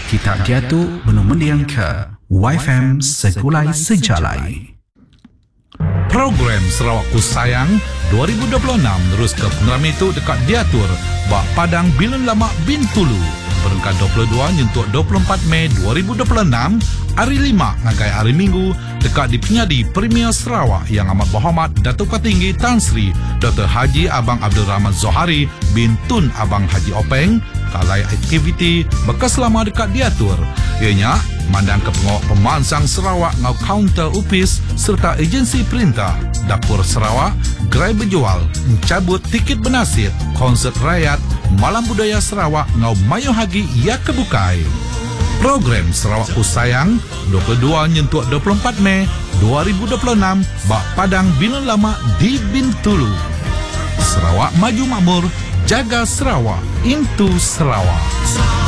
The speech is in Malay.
Kita giatu menumendiang ke YFM Sekulai Sejalai. Program Sarawak Ku Sayang 2026 terus ke pengeram itu dekat diatur Bak Padang Bilun Lama Bintulu berengkat 22 nyentuk 24 Mei 2026 hari 5 ngagai hari Minggu dekat di Penyadi Premier Sarawak yang amat berhormat Datuk Ketinggi Tan Sri Dr. Haji Abang Abdul Rahman Zohari bin Tun Abang Haji Openg kalai aktiviti bekas lama dekat diatur ianya mandang ke pengawal pemansang Sarawak ngau kaunter upis serta agensi perintah Dapur Sarawak gerai berjual mencabut tiket bernasib konsert rakyat Malam Budaya Sarawak ngau mayu hagi ia kebukai. Program Sarawak Ku Sayang 22 nyentuh 24 Mei 2026 Bak Padang Bilun Lama di Bintulu. Sarawak maju makmur, jaga Sarawak, into Sarawak.